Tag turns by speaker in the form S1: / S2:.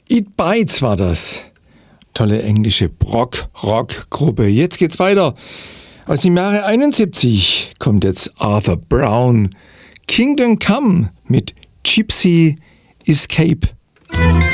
S1: Eat Bites war das. Tolle englische Rock-Gruppe. Jetzt geht's weiter. Aus dem Jahre 71 kommt jetzt Arthur Brown. Kingdom Come mit Gypsy Escape.